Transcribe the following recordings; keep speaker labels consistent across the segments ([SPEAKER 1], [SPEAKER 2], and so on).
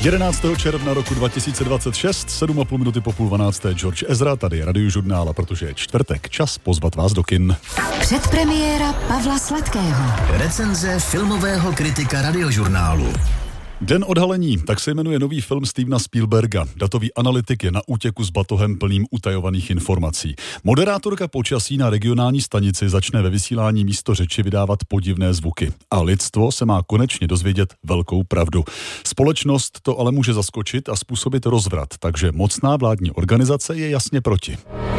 [SPEAKER 1] 11. června roku 2026, 7,5 minuty po 11. George Ezra, tady je Radiožurnál, a protože je čtvrtek, čas pozvat vás do kin.
[SPEAKER 2] Předpremiéra Pavla Sladkého.
[SPEAKER 3] Recenze filmového kritika Radiožurnálu.
[SPEAKER 1] Den odhalení, tak se jmenuje nový film Stevena Spielberga. Datový analytik je na útěku s batohem plným utajovaných informací. Moderátorka počasí na regionální stanici začne ve vysílání místo řeči vydávat podivné zvuky. A lidstvo se má konečně dozvědět velkou pravdu. Společnost to ale může zaskočit a způsobit rozvrat, takže mocná vládní organizace je jasně proti.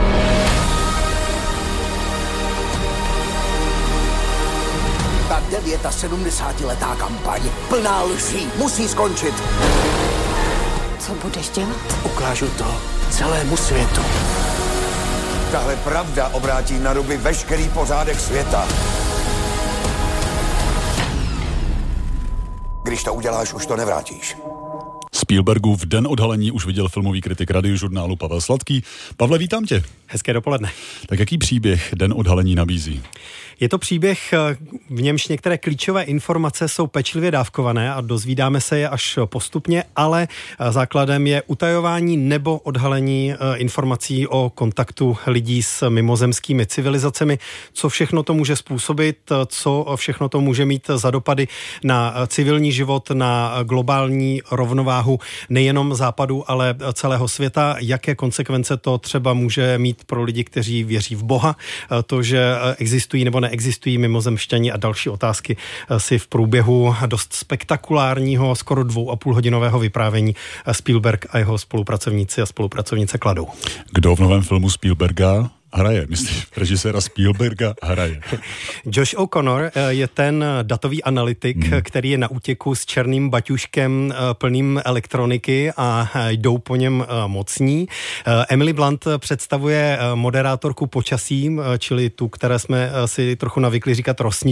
[SPEAKER 4] Ta 79letá kampaň plná lží musí skončit.
[SPEAKER 2] Co budeš dělat?
[SPEAKER 4] Ukážu to celému světu. Tahle pravda obrátí na ruby veškerý pořádek světa. Když to uděláš, už to nevrátíš.
[SPEAKER 1] Spielbergův Den odhalení už viděl filmový kritik Radiožurnálu Pavel Sladký. Pavle, vítám tě.
[SPEAKER 5] Hezké dopoledne.
[SPEAKER 1] Tak jaký příběh Den odhalení nabízí?
[SPEAKER 5] Je to příběh, v němž některé klíčové informace jsou pečlivě dávkované a dozvídáme se je až postupně, ale základem je utajování nebo odhalení informací o kontaktu lidí s mimozemskými civilizacemi, co všechno to může způsobit, co všechno to může mít za dopady na civilní život, na globální rovnováhu nejenom západu, ale celého světa, jaké konsekvence to třeba může mít pro lidi, kteří věří v Boha, to, že existují nebo neexistují mimozemšťani a další otázky si v průběhu dost spektakulárního, skoro 2,5hodinového vyprávění Spielberg a jeho spolupracovníci a spolupracovnice kladou.
[SPEAKER 1] Kdo v novém filmu Spielberga hraje? Myslíš, režiséra Spielberga hraje?
[SPEAKER 5] Josh O'Connor je ten datový analytik, který je na útěku s černým baťuškem plným elektroniky a jdou po něm mocní. Emily Blunt představuje moderátorku počasí, čili tu, které jsme si trochu navykli říkat rosničku.